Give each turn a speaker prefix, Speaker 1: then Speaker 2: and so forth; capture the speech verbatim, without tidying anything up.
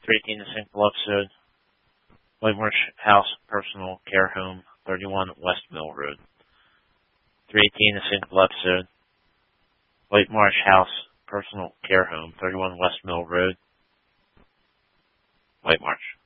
Speaker 1: three eighteen, a single episode. White Marsh House Personal Care Home, thirty-one West Mill Road. three eighteen, a single episode. White Marsh House Personal Care Home, thirty-one West Mill Road. White Marsh.